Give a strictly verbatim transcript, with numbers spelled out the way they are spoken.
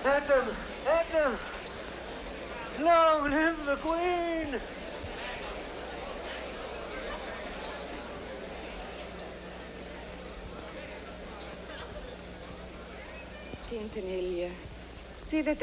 At them! At them! Long live the Queen! Tintinniglia, siete